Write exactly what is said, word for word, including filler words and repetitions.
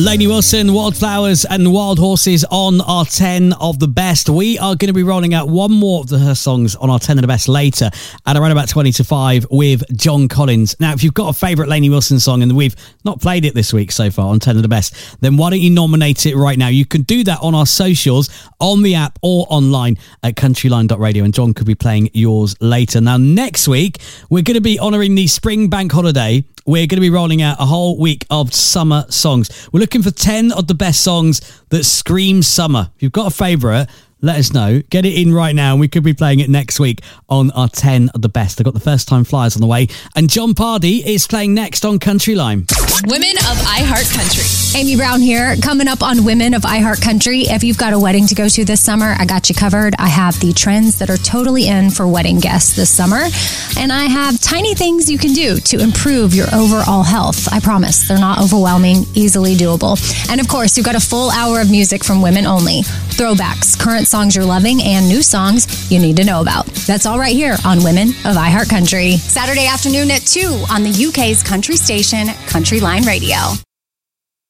Lainey Wilson, Wildflowers and Wild Horses on our ten of the best. We are going to be rolling out one more of the, her songs on our ten of the best later at around about twenty to five with John Collins. Now, if you've got a favourite Lainey Wilson song and we've not played it this week so far on ten of the best, then why don't you nominate it right now? You can do that on our socials, on the app or online at countryline dot radio, and John could be playing yours later. Now, next week, we're going to be honouring the spring bank holiday. We're going to be rolling out a whole week of summer songs. We're looking for ten of the best songs that scream summer. If you've got a favourite, let us know. Get it in right now, and we could be playing it next week on our ten of the best. I've got the first time flyers on the way, and John Pardy is playing next on Country Line. Women of iHeart Country. Amy Brown here, coming up on Women of iHeart Country. If you've got a wedding to go to this summer, I got you covered. I have the trends that are totally in for wedding guests this summer, and I have tiny things you can do to improve your overall health. I promise, they're not overwhelming, easily doable. And of course, you've got a full hour of music from women only. Throwbacks, current songs you're loving, and new songs you need to know about. That's all right here on Women of iHeart Country. Saturday afternoon at two on the U K's country station, Country Line Radio.